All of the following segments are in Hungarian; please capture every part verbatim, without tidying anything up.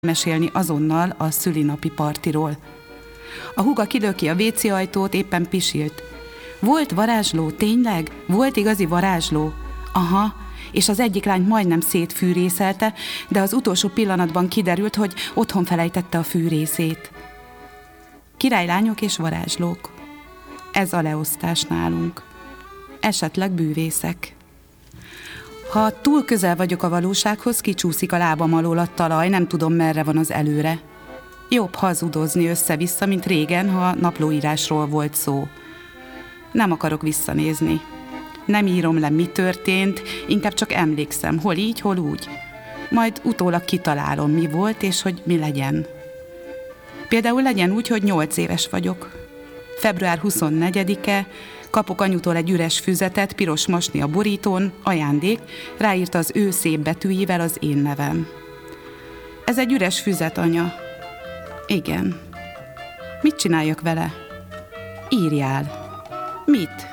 mesélni azonnal a szülinapi partiról. A húga kilöki a vécé ajtót, éppen pisilt. Volt varázsló, tényleg? Volt igazi varázsló? Aha, és az egyik lányt majdnem szétfűrészelte, de az utolsó pillanatban kiderült, hogy otthon felejtette a fűrészét. Királylányok és varázslók. Ez a leosztás nálunk. Esetleg bűvészek. Ha túl közel vagyok a valósághoz, kicsúszik a lábam alól a talaj, nem tudom, merre van az előre. Jobb hazudozni össze-vissza, mint régen, ha naplóírásról volt szó. Nem akarok visszanézni. Nem írom le, mi történt, inkább csak emlékszem, hol így, hol úgy. Majd utólag kitalálom, mi volt, és hogy mi legyen. Például legyen úgy, hogy nyolc éves vagyok. február huszonnegyedike, kapok anyutól egy üres füzetet, piros masni a borítón, ajándék, ráírta az ő szép betűivel az én nevem. Ez egy üres füzet, anya. Igen. Mit csináljak vele? Írjál. Mit?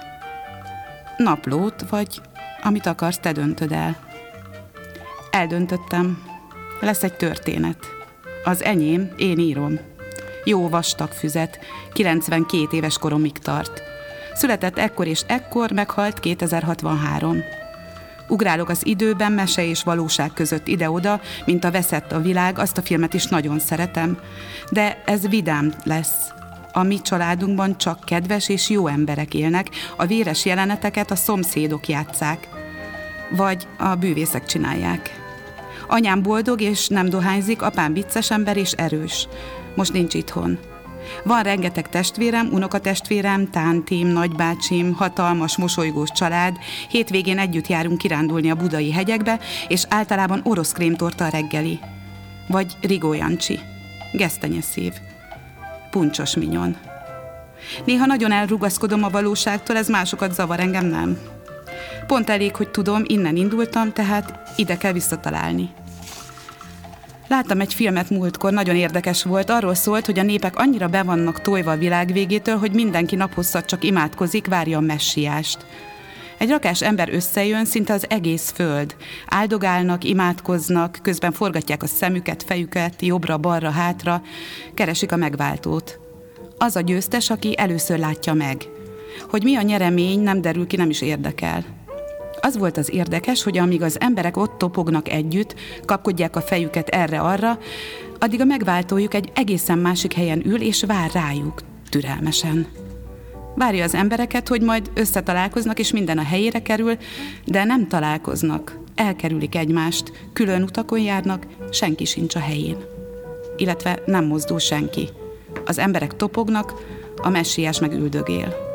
Naplót, vagy amit akarsz, te döntöd el. Eldöntöttem. Lesz egy történet. Az enyém, én írom. Jó vastag füzet, kilencvenkét éves koromig tart. Született ekkor és ekkor, meghalt kétezer-hatvanhárom. Ugrálok az időben, mese és valóság között ide-oda, mint a Veszett a világ, azt a filmet is nagyon szeretem. De ez vidám lesz. A mi családunkban csak kedves és jó emberek élnek, a véres jeleneteket a szomszédok játsszák. Vagy a bűvészek csinálják. Anyám boldog és nem dohányzik, apám vicces ember és erős. Most nincs itthon. Van rengeteg testvérem, unokatestvérem, tántim, nagybácsim, hatalmas, mosolygós család. Hétvégén együtt járunk kirándulni a budai hegyekbe, és általában orosz krémtorta a reggeli. Vagy Rigó Jancsi, gesztenyeszív, puncsos minyon. Néha nagyon elrugaszkodom a valóságtól, ez másokat zavar, engem nem. Pont elég, hogy tudom, innen indultam, tehát ide kell visszatalálni. Láttam egy filmet múltkor, nagyon érdekes volt, arról szólt, hogy a népek annyira be vannak tojva a világ végétől, hogy mindenki naphosszat csak imádkozik, várja a messiást. Egy rakás ember összejön, szinte az egész föld. Áldogálnak, imádkoznak, közben forgatják a szemüket, fejüket, jobbra-balra, hátra, keresik a megváltót. Az a győztes, aki először látja meg. Hogy mi a nyeremény, nem derül ki, nem is érdekel. Az volt az érdekes, hogy amíg az emberek ott topognak együtt, kapkodják a fejüket erre-arra, addig a megváltójuk egy egészen másik helyen ül, és vár rájuk, türelmesen. Várja az embereket, hogy majd összetalálkoznak, és minden a helyére kerül, de nem találkoznak, elkerülik egymást, külön utakon járnak, senki sincs a helyén. Illetve nem mozdul senki. Az emberek topognak, a messiás meg üldögél.